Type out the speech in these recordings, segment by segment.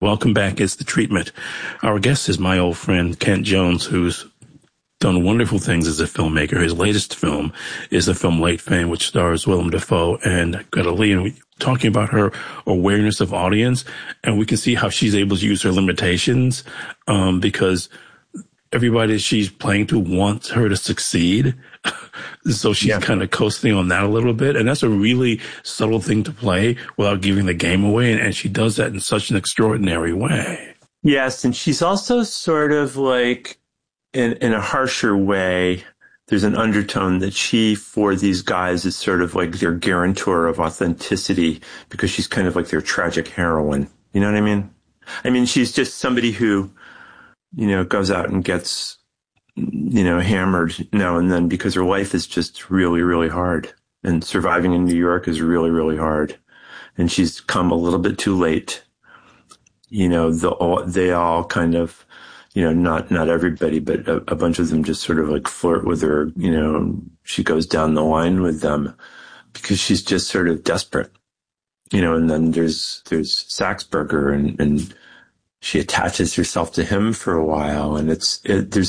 Welcome back. It's The Treatment. Our guest is my old friend, Kent Jones, who's done wonderful things as a filmmaker. His latest film is the film Late Fame, which stars Willem Dafoe and Greta Lee. And we're talking about her awareness of audience. And we can see how she's able to use her limitations because everybody she's playing to wants her to succeed. So she's kind of coasting on that a little bit. And that's a really subtle thing to play without giving the game away. And she does that in such an extraordinary way. Yes. And she's also sort of like, in a harsher way, there's an undertone that she, for these guys, is sort of like their guarantor of authenticity because she's kind of like their tragic heroine. You know what I mean? I mean, she's just somebody who, you know, goes out and gets, you know, hammered now and then because her life is just really, really hard. And surviving in New York is really, really hard. And she's come a little bit too late. You know, they all kind of, you know, not everybody, but a bunch of them just sort of like flirt with her. You know, she goes down the line with them because she's just sort of desperate. You know, and then there's Saxberger and she attaches herself to him for a while. And there's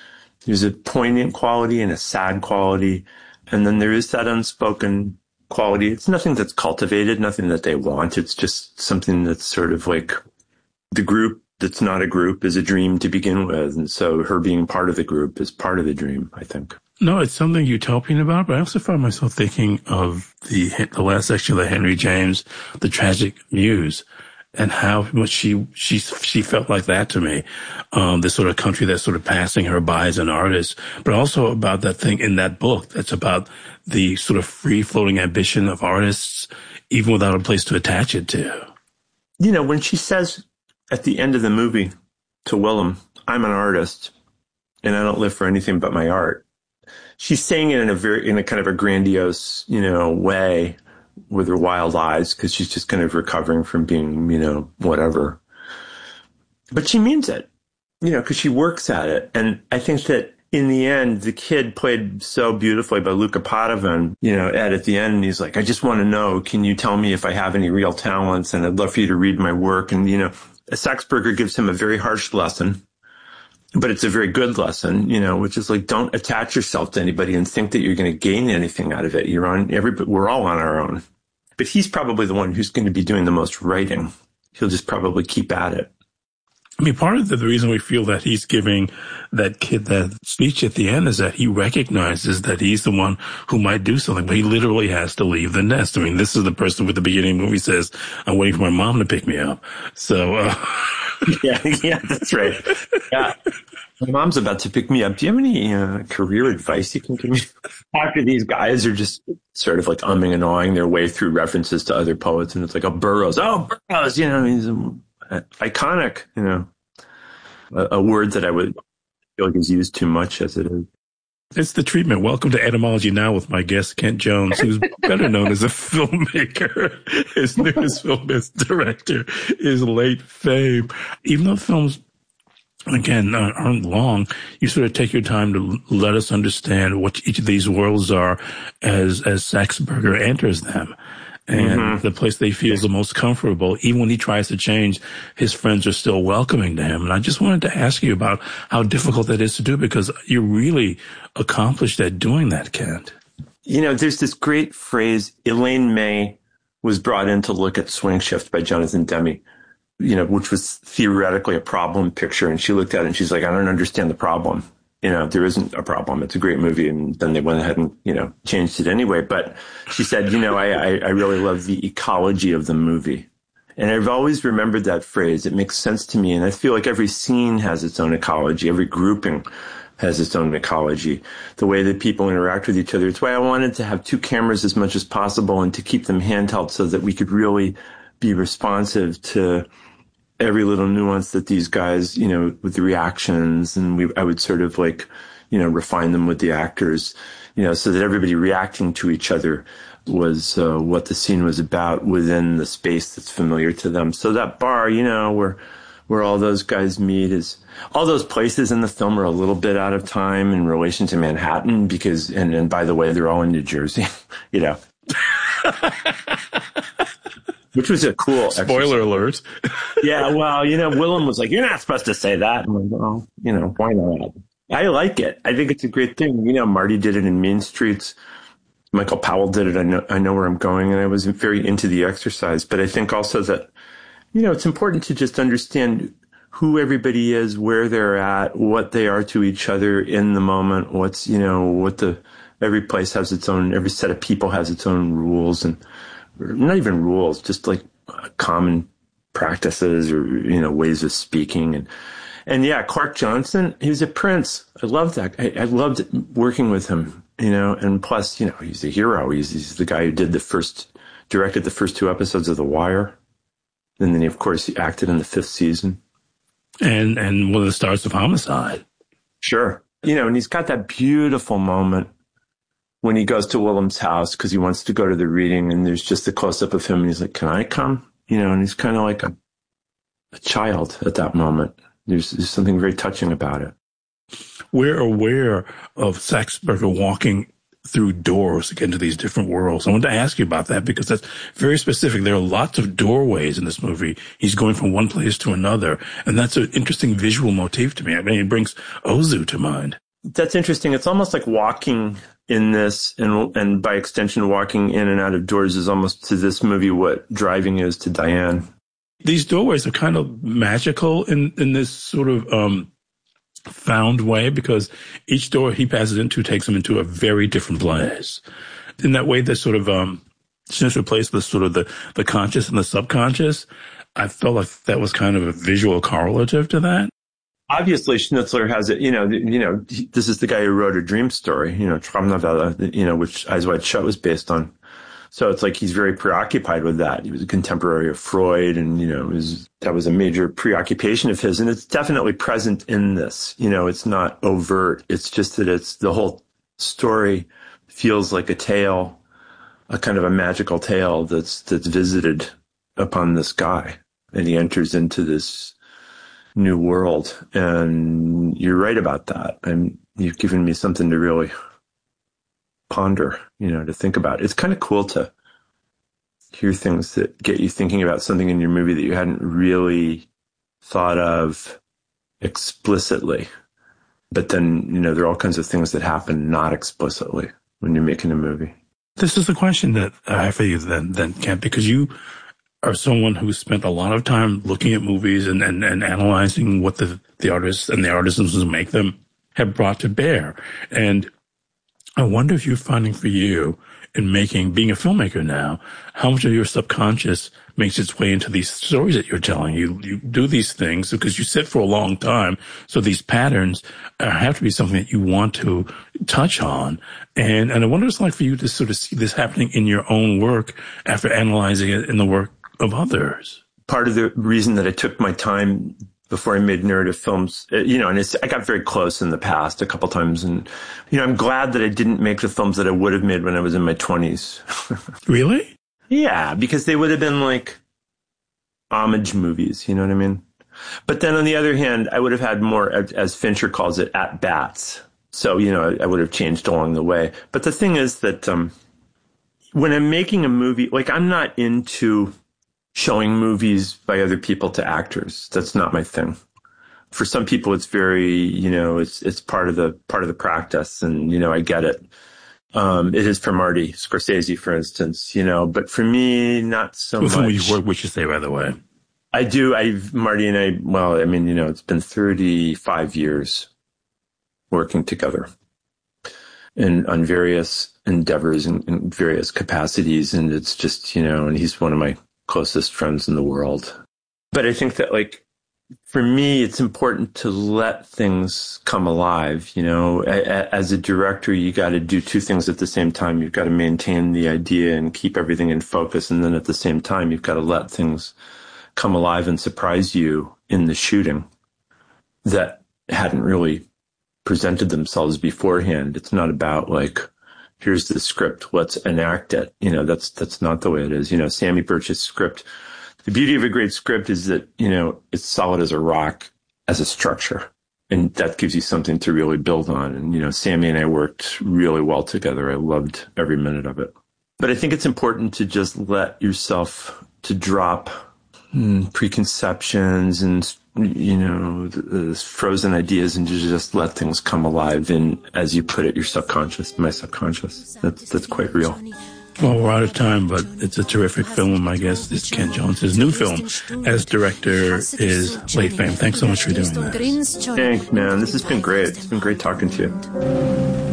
a poignant quality and a sad quality. And then there is that unspoken quality. It's nothing that's cultivated, nothing that they want. It's just something that's sort of like the group that's not a group is a dream to begin with. And so her being part of the group is part of the dream, I think. No, it's something utopian about, but I also find myself thinking of the last section of the Henry James, The Tragic Muse, and how much she felt like that to me. This sort of country that's sort of passing her by as an artist, but also about that thing in that book that's about the sort of free-floating ambition of artists, even without a place to attach it to. You know, when she says at the end of the movie to Willem, I'm an artist and I don't live for anything but my art. She's saying it in a kind of a grandiose, you know, way with her wild eyes because she's just kind of recovering from being, you know, whatever. But she means it, you know, because she works at it. And I think that in the end, the kid played so beautifully by Luca Padovan, you know, Ed at the end, and he's like, I just want to know, can you tell me if I have any real talents? And I'd love for you to read my work. And, you know, Saxberger gives him a very harsh lesson, but it's a very good lesson, you know, which is like, don't attach yourself to anybody and think that you're going to gain anything out of it. We're all on our own. But he's probably the one who's going to be doing the most writing. He'll just probably keep at it. I mean, part of the reason we feel that he's giving that kid that speech at the end is that he recognizes that he's the one who might do something, but he literally has to leave the nest. I mean, this is the person with the beginning of the movie says, I'm waiting for my mom to pick me up. So, yeah, that's right. Yeah. My mom's about to pick me up. Do you have any career advice you can give me? After these guys are just sort of like umming and ahhing their way through references to other poets, and it's like, Burroughs, you know, he's iconic, you know, a word that I would feel like is used too much as it is. It's The Treatment. Welcome to Etymology Now with my guest, Kent Jones, who's better known as a filmmaker. His newest film as director is Late Fame. Even though films, again, aren't long, you sort of take your time to let us understand what each of these worlds are as Saxberger enters them. And the place they feel is the most comfortable. Even when he tries to change, his friends are still welcoming to him. And I just wanted to ask you about how difficult that is to do, because you're really accomplished at doing that, Kent. You know, there's this great phrase, Elaine May was brought in to look at Swing Shift by Jonathan Demme, you know, which was theoretically a problem picture. And she looked at it and she's like, I don't understand the problem. You know, there isn't a problem. It's a great movie. And then they went ahead and, you know, changed it anyway. But she said, you know, I really love the ecology of the movie. And I've always remembered that phrase. It makes sense to me. And I feel like every scene has its own ecology. Every grouping has its own ecology. The way that people interact with each other. It's why I wanted to have two cameras as much as possible and to keep them handheld so that we could really be responsive to every little nuance that these guys, you know, with the reactions, and I would sort of like, you know, refine them with the actors, you know, so that everybody reacting to each other was what the scene was about within the space that's familiar to them. So that bar, you know, where all those guys meet is, all those places in the film are a little bit out of time in relation to Manhattan because, and by the way, they're all in New Jersey, you know. which was a cool Spoiler alert. Yeah, well, Willem was like, "You're not supposed to say that." I'm like, "Well, why not?" I like it. I think it's a great thing. Marty did it in Mean Streets. Michael Powell did it. I know where I'm going, and I was very into the exercise. But I think also that, it's important to just understand who everybody is, where they're at, what they are to each other in the moment. Every place has its own, every set of people has its own rules, and not even rules, just like common practices or, ways of speaking. And yeah, Clark Johnson, he was a prince. I loved that. I loved working with him, and plus, he's a hero. He's the guy who directed the first 2 episodes of The Wire. And then, of course, he acted in the 5th season. And one of the stars of Homicide. Sure. And he's got that beautiful moment when he goes to Willem's house because he wants to go to the reading, and there's just a close-up of him, and he's like, "Can I come?" And he's kind of like a child at that moment. There's something very touching about it. We're aware of Saxberger walking through doors to get into these different worlds. I wanted to ask you about that because that's very specific. There are lots of doorways in this movie. He's going from one place to another, and that's an interesting visual motif to me. I mean, it brings Ozu to mind. That's interesting. It's almost like walking in this, and by extension, walking in and out of doors is almost to this movie what driving is to Diane. These doorways are kind of magical in this sort of found way because each door he passes into takes him into a very different place. In that way, there's sort of since replaced with sort of the conscious and the subconscious, I felt like that was kind of a visual correlative to that. Obviously, Schnitzler has it. This is the guy who wrote A Dream Story. Traumnovelle, which Eyes Wide Shut was based on. So it's like he's very preoccupied with that. He was a contemporary of Freud, and that was a major preoccupation of his, and it's definitely present in this. It's not overt. It's just that it's the whole story feels like a tale, a kind of a magical tale that's visited upon this guy, and he enters into this new world. And you're right about that, and you've given me something to really ponder, to think about. It's kind of cool to hear things that get you thinking about something in your movie that you hadn't really thought of explicitly. But then, there are all kinds of things that happen not explicitly when you're making a movie. This is the question that I have for you then, Kent, because you are someone who spent a lot of time looking at movies and analyzing what the artists and the artisans who make them have brought to bear. And I wonder if you're finding for you in being a filmmaker now, how much of your subconscious makes its way into these stories that you're telling. You do these things because you sit for a long time. So these patterns have to be something that you want to touch on. And I wonder what it's like for you to sort of see this happening in your own work after analyzing it in the work of others. Part of the reason that I took my time before I made narrative films, and I got very close in the past a couple times. And, I'm glad that I didn't make the films that I would have made when I was in my 20s. Really? Yeah, because they would have been like homage movies, you know what I mean? But then on the other hand, I would have had more, as Fincher calls it, at bats. So, I would have changed along the way. But the thing is that when I'm making a movie, like I'm not into showing movies by other people to actors. That's not my thing. For some people, it's very, it's part of the practice, and I get it. It is for Marty Scorsese, for instance, but for me, not so much. With whom you work, which you say, by the way. I do. Marty and I, well, I mean, it's been 35 years working together and on various endeavors in various capacities. And it's just, and he's one of my closest friends in the world. But I think that, like, for me, it's important to let things come alive. As a director, you got to do two things at the same time. You've got to maintain the idea and keep everything in focus. And then at the same time, you've got to let things come alive and surprise you in the shooting that hadn't really presented themselves beforehand. It's not about like, here's the script, let's enact it. That's not the way it is. Sammy Birch's script. The beauty of a great script is that, it's solid as a rock, as a structure. And that gives you something to really build on. And, Sammy and I worked really well together. I loved every minute of it. But I think it's important to just let yourself to drop preconceptions and, you know, the frozen ideas, and to just let things come alive in, as you put it, your subconscious, my subconscious. That's quite real. Well, we're out of time, but it's a terrific film. My guest is Kent Jones. His new film as director is Late Fame. Thanks so much for doing that. Thanks, man. This has been great. It's been great talking to you.